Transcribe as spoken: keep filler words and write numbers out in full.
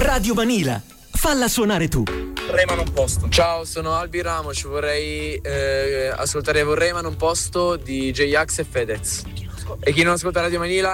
Radio Manila. Falla suonare tu. Vorrei ma non posto. Ciao, sono Albi Ramos, vorrei eh, ascoltare Vorrei ma non posto di J-Ax e Fedez. E chi non ascolta Radio Manila